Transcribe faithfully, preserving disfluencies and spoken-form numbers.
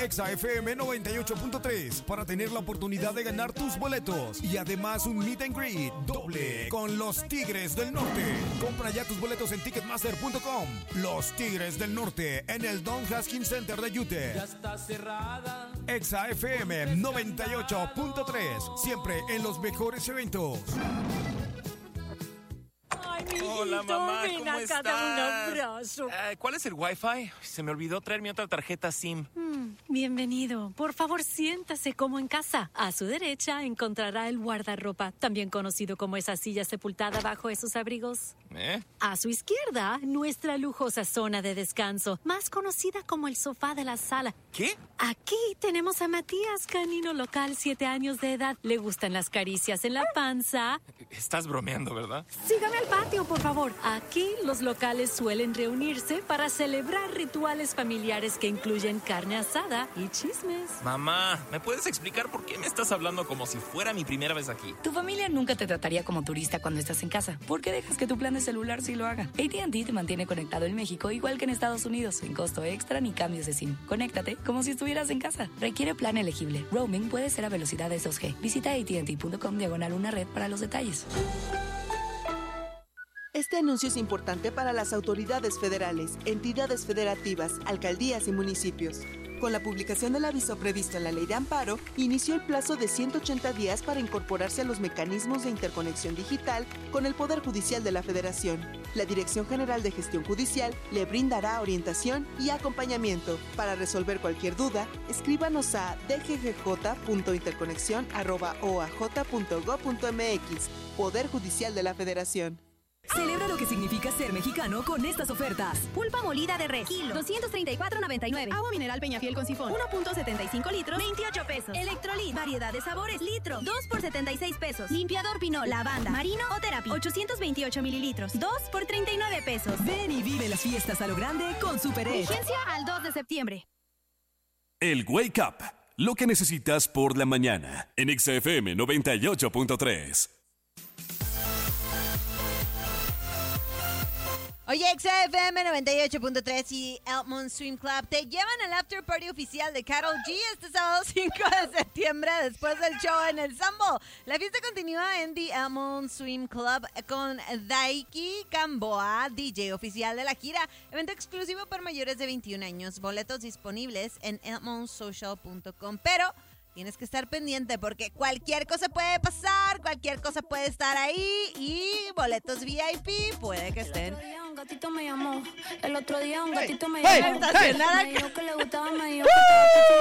Exa F M noventa y ocho punto tres para tener la oportunidad de ganar tus boletos y además un meet and greet doble con los Tigres del Norte. Compra ya tus boletos en ticketmaster punto com. Los Tigres del Norte en el Don Haskins Center de Utah. Ya está cerrada. Exa F M noventa y ocho punto tres, siempre en los mejores eventos. Ay, mi hijito, Hola, mamá, ven ¿cómo acá, estás? dame un abrazo. Eh, ¿Cuál es el Wi-Fi? Se me olvidó traer mi otra tarjeta SIM. Mm, bienvenido. Por favor, siéntase como en casa. A su derecha encontrará el guardarropa, también conocido como esa silla sepultada bajo esos abrigos. ¿Eh? A su izquierda, nuestra lujosa zona de descanso, más conocida como el sofá de la sala. ¿Qué? Aquí tenemos a Matías, canino local, siete años de edad. Le gustan las caricias en la panza. Estás bromeando, ¿verdad? Sígame al patio, por favor. Aquí los locales suelen reunirse para celebrar rituales familiares que incluyen carne asada y chismes. Mamá, ¿me puedes explicar por qué me estás hablando como si fuera mi primera vez aquí? Tu familia nunca te trataría como turista cuando estás en casa. ¿Por qué dejas que tu plan de celular sí lo haga? A T and T te mantiene conectado en México igual que en Estados Unidos, sin costo extra ni cambios de SIM. Conéctate como si estuvieras en casa. Requiere plan elegible. Roaming puede ser a velocidades dos G. Visita A T and T punto com diagonal una red para los detalles. Este anuncio es importante para las autoridades federales, entidades federativas, alcaldías y municipios. Con la publicación del aviso previsto en la Ley de Amparo, inició el plazo de ciento ochenta días para incorporarse a los mecanismos de interconexión digital con el Poder Judicial de la Federación. La Dirección General de Gestión Judicial le brindará orientación y acompañamiento. Para resolver cualquier duda, escríbanos a d g g j punto interconexión arroba o a j punto gob punto m x. Poder Judicial de la Federación. Celebra lo que significa ser mexicano con estas ofertas. Pulpa molida de res, kilo, doscientos treinta y cuatro noventa y nueve. Agua mineral Peñafiel con sifón, uno punto setenta y cinco litros, veintiocho pesos. Electrolit, variedad de sabores, litro, dos por setenta y seis pesos. Limpiador Pinol, lavanda, marino o terapia, ochocientos veintiocho mililitros, dos por treinta y nueve pesos. Ven y vive las fiestas a lo grande con Super Edge. Vigencia al dos de septiembre. El Wake Up, lo que necesitas por la mañana, en Exa F M noventa y ocho punto tres. Oye, Exa F M noventa y ocho punto tres y Elmont Swim Club te llevan al after party oficial de Karol G este sábado cinco de septiembre después del show en el Sambo. La fiesta continúa en The Elmont Swim Club con Daiki Gamboa, D J oficial de la gira. Evento exclusivo para mayores de veintiún años. Boletos disponibles en elmont social punto com. Pero tienes que estar pendiente porque cualquier cosa puede pasar, cualquier cosa puede estar ahí y boletos V I P puede que estén. Un gatito me llamó, el otro día un gatito me hey, llamó, hey, me dijo que le gustaba, me dijo que estaba